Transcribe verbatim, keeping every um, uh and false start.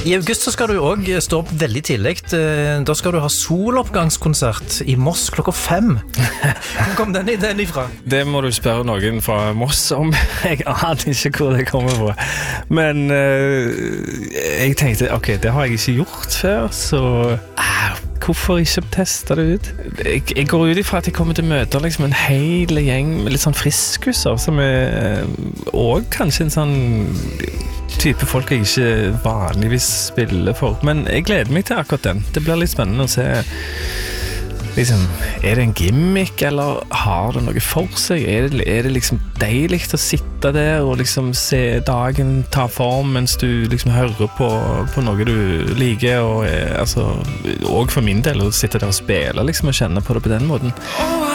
I august så skal du også stå opp veldig tidlig. Da skal du ha soloppgangskonsert i Moss klokka fem. Hvor kom den ideen ifra? Det må du spørre noen fra Moss om. Jeg aner ikke hvor det kommer fra. Men uh, jeg tenkte, ok, det har jeg ikke gjort før, så uh, hvorfor ikke teste det ut? Jeg, jeg går ut ifra at jeg kommer til å møte liksom, en hel gjeng med litt sånn friskuser, som er også kanskje en sånn type folk jeg ikke vanligvis spiller for. Men jeg gleder meg til akkurat den. Det blir litt spennende å se liksom, er det en gimmick, eller har det noe for seg? Er det, er det liksom deilig å sitte der og liksom se dagen ta form mens du liksom hører på, på noe du liker, og altså, og for min del å sitte der og spille liksom, og kjenne på det på den måten.